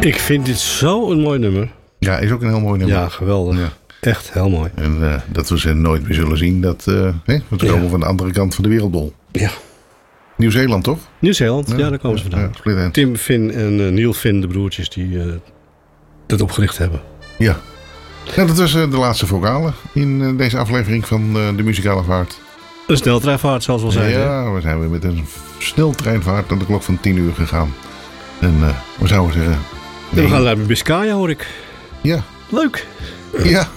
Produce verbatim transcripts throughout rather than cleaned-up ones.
Ik vind dit zo een mooi nummer. Ja, is ook een heel mooi nummer. Ja, geweldig. Ja. Echt heel mooi. En uh, dat we ze nooit meer zullen zien. Dat, uh, hè, we komen ja. van de andere kant van de wereldbol. Ja. Nieuw-Zeeland, toch? Nieuw-Zeeland, ja, ja daar komen ze vandaan. Ja, Tim Finn en uh, Neil Finn, de broertjes, die uh, dat opgericht hebben. Ja. Ja, dat was uh, de laatste vocale in uh, deze aflevering van uh, de muzikale vaart. Een sneltreinvaart, zoals we al zeiden. Ja, we zijn weer met een sneltreinvaart naar de klok van tien uur gegaan. En uh, we zouden zeggen... Nee. We gaan naar Biscaya, hoor ik. Ja. Leuk. Ja.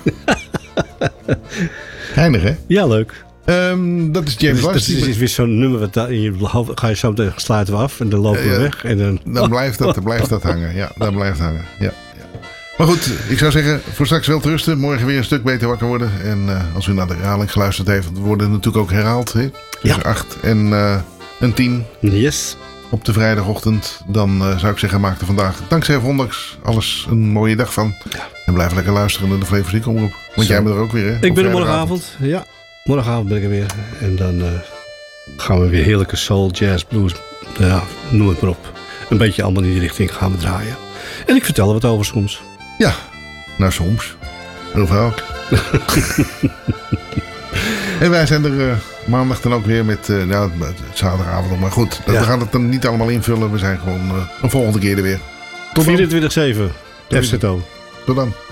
Geinig, hè? Ja, leuk. Um, dat is James Last. Dat is, is weer zo'n nummer, wat daar in je hoofd ga je zo meteen sluiten we af en dan lopen we uh, ja, weg. En dan dan blijft, dat, dan blijft dat hangen. Ja, dan blijft hangen. Ja, ja. Maar goed, ik zou zeggen, voor straks wel te rusten. Morgen weer een stuk beter wakker worden. En uh, als u naar de herhaling geluisterd heeft, we worden natuurlijk ook herhaald. Hè? Tussen ja. acht en, uh, en tien. Yes. Op de vrijdagochtend. Dan uh, zou ik zeggen, maak er vandaag, dankzij ondanks alles, een mooie dag van. Ja. En blijf lekker luisteren naar de Flevo Muziek Omroep. Want Zo. jij bent er ook weer, hè? Ik ben er morgenavond. Ja, morgenavond ben ik er weer. En dan uh, gaan we weer heerlijke soul, jazz, blues. Ja, noem het maar op. Een beetje allemaal in die richting gaan we draaien. En ik vertel er wat over soms. Ja, nou soms. Heel vaak. En wij zijn er uh, maandag dan ook weer met uh, nou, zaterdagavond. Maar goed, ja. we gaan het dan niet allemaal invullen. We zijn gewoon uh, een volgende keer er weer. Tot vierentwintig zeven. F Z O. Tot dan.